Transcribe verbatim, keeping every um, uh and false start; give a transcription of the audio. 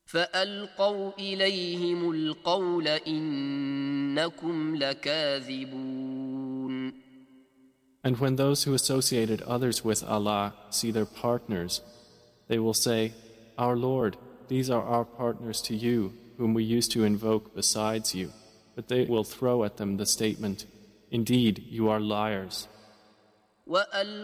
فألقوا إليهم القول إنكم لكاذبون. And when those who associated others with Allah see their partners, they will say, Our Lord, these are our partners to you, whom we used to invoke besides you. But they will throw at them the statement, Indeed, you are liars.